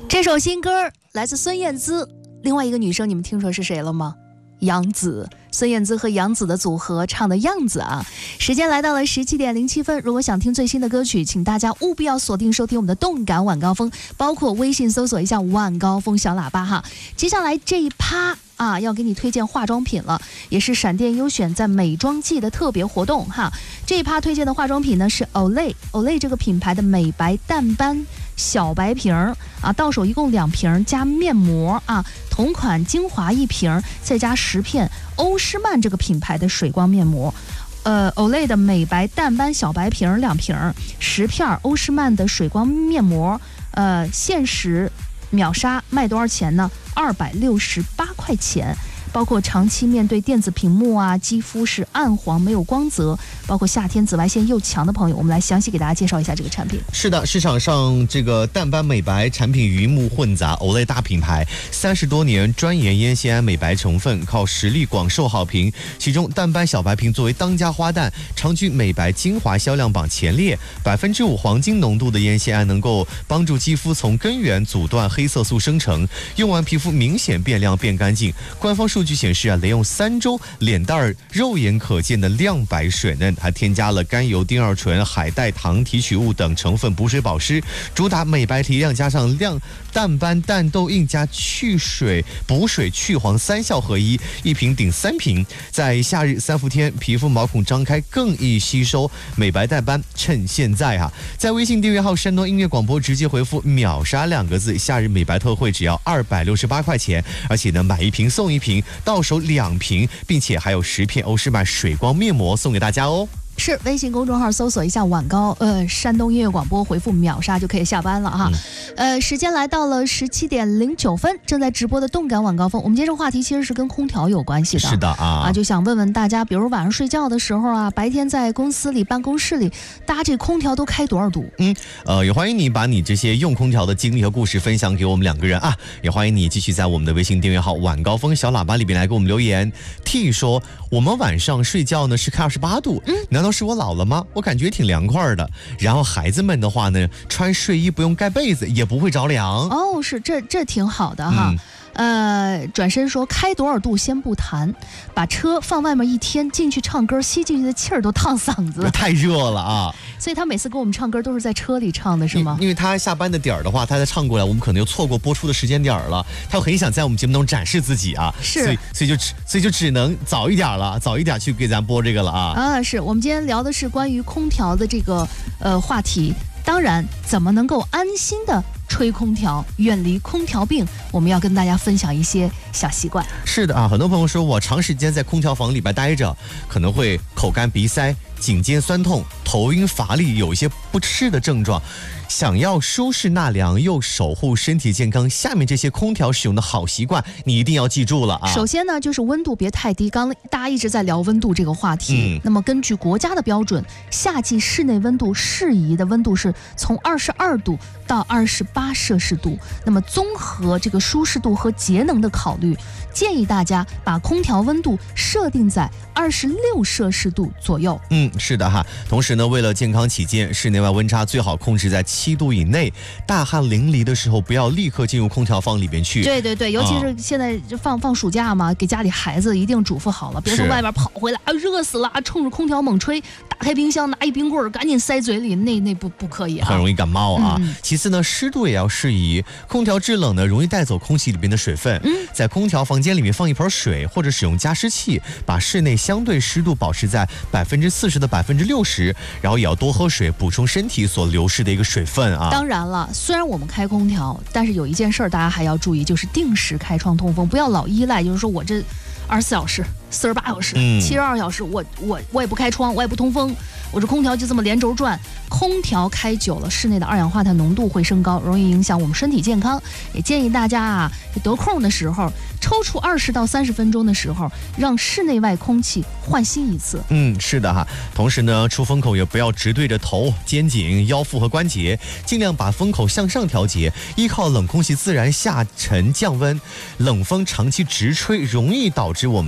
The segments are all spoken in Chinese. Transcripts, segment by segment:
这首新歌来自孙燕姿，另外一个女生你们听说是谁了吗？杨紫，孙燕姿和杨紫的组合唱的《样子》啊。时间来到了17:07分，如果想听最新的歌曲，请大家务必要锁定收听我们的动感晚高峰，包括微信搜索一下晚高峰小喇叭哈。接下来这一趴啊，要给你推荐化妆品了，也是闪电优选在美妆季的特别活动哈。这一趴推荐的化妆品呢是 Olay 这个品牌的美白淡斑小白瓶啊，到手一共2瓶加面膜啊，同款精华1瓶，再加10片欧诗漫这个品牌的水光面膜。Olay 的美白淡斑小白瓶2瓶，10片欧诗漫的水光面膜，限时秒杀，卖多少钱呢？268块钱。包括长期面对电子屏幕啊，肌肤是暗黄没有光泽，包括夏天紫外线又强的朋友，我们来详细给大家介绍一下这个产品。 是的，市场上这个淡斑美白产品鱼目混杂，Olay 大品牌30多年专研烟酰胺美白成分，靠实力广受好评。其中淡斑小白瓶作为当家花旦，常居美白精华销量榜前列。5%黄金浓度的烟酰胺能够帮助肌肤从根源阻断黑色素生成，用完皮肤明显变亮变干净。官方数据显示啊，连用3周，脸蛋儿肉眼可见的亮白水嫩，还添加了甘油、丁二醇、海带糖提取物等成分补水保湿，主打美白提亮，加上淡斑淡痘印加去水补水去黄3效合一，1瓶顶3瓶，在夏日3伏天皮肤毛孔张开更易吸收美白淡斑，趁现在啊，在微信订阅号山东音乐广播直接回复秒杀2个字，夏日美白特惠只要268块钱，而且呢买1瓶送1瓶，到手2瓶，并且还有10片欧诗漫水光面膜送给大家哦。 是微信公众号搜索一下山东音乐广播，回复秒杀就可以下班了哈。时间来到了17:09分，正在直播的动感晚高峰，我们今天这个话题其实是跟空调有关系的。 是的啊， 就想问问大家，比如晚上睡觉的时候啊，白天在公司里办公室里，大家这空调都开多少度？ 也欢迎你把你这些用空调的经历和故事分享给我们2个人啊，也欢迎你继续在我们的微信订阅号晚高峰小喇叭里边来给我们留言。T 说我们晚上睡觉呢是开28度，难道是我老了吗？我感觉挺凉快的。然后孩子们的话呢，穿睡衣不用盖被子也不会着凉。 哦，是这挺好的哈。转身说开多少度先不谈，把车放外面1天，进去唱歌吸进去的气儿都烫嗓子， 太热了啊！ 所以他每次给我们唱歌都是在车里唱的是吗？ 因为他下班的点儿的话，他再唱过来，我们可能又错过播出的时间点了。他很想在我们节目中展示自己啊， 是， 所以就只能早一点去给咱播这个了啊。 是我们今天聊的是关于空调的这个话题。当然，怎么能够安心的吹空调，远离空调病，我们要跟大家分享一些小习惯。 是的啊，很多朋友说我长时间在空调房里边待着，可能会口干鼻塞、颈肩酸痛、头晕乏力，有一些不适的症状。想要舒适纳凉又守护身体健康，下面这些空调使用的好习惯你一定要记住了啊。 首先呢，就是温度别太低，刚大家一直在聊温度这个话题。那么根据国家的标准，夏季室内温度适宜的温度是从22度到28摄氏度。那么综合这个舒适度和节能的考虑，建议大家把空调温度设定在26摄氏度左右。 是的哈。同时呢，为了健康起见，室内外温差最好控制在7度以内。大汗淋漓的时候，不要立刻进入空调房里边去。 对，尤其是现在就放暑假嘛，给家里孩子一定嘱咐好了，别从外边跑回来啊，热死了，冲着空调猛吹，打开冰箱拿一冰棍赶紧塞嘴里，那不可以啊， 很容易感冒啊。其次呢，湿度也要适宜，空调制冷呢容易带走空气里边的水分。在空调房间里面放一盆水，或者使用加湿器，把室内相对湿度保持在40%到60%，然后也要多喝水，补充身体所流失的一个水分啊。 当然了，虽然我们开空调，但是有一件事大家还要注意，就是定时开窗通风，不要老依赖，就是说我这24小时、48小时、72小时，我也不开窗，我也不通风，我这空调就这么连轴转。空调开久了，室内的二氧化碳浓度会升高，容易影响我们身体健康。也建议大家啊，得空的时候抽出20到30分钟的时候，让室内外空气换新一次。 是的哈。同时呢，出风口也不要直对着头、肩颈、腰腹和关节，尽量把风口向上调节，依靠冷空气自然下沉降温。冷风长期直吹，容易导致我们的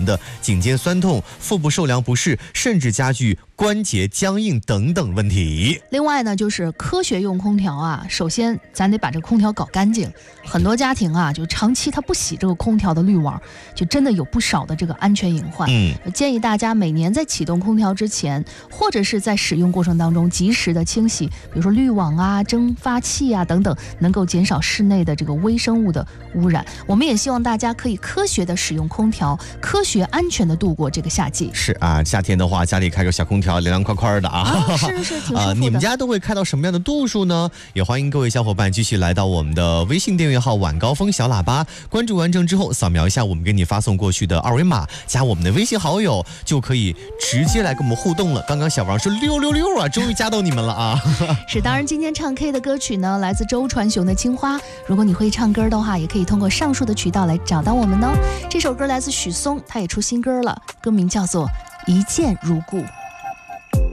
颈肩酸痛、腹部受凉不适，甚至加剧关节僵硬等等问题。 另外呢，就是科学用空调啊，首先咱得把这空调搞干净。很多家庭啊，就长期它不洗这个空调的滤网，就真的有不少的这个安全隐患。建议大家每年在启动空调之前，或者是在使用过程当中及时的清洗，比如说滤网啊、蒸发器啊等等，能够减少室内的这个微生物的污染。我们也希望大家可以科学的使用空调，科学安全的度过这个夏季。 是啊，夏天的话，家里开个小空调，凉凉快快的啊。 是，挺舒服的。 你们家都会开到什么样的度数呢？也欢迎各位小伙伴继续来到我们的微信订阅号晚高峰小喇叭，关注完成之后，扫描一下我们给你发送过去的二维码，加我们的微信好友，就可以直接来跟我们互动了。刚刚小王说666啊，终于加到你们了啊！ 是，当然今天唱 K 的歌曲呢，来自周传雄的《青花》。如果你会唱歌的话，也可以通过上述的渠道来找到我们哦。这首歌来自许嵩，他也出新歌了，歌名叫做《一见如故》。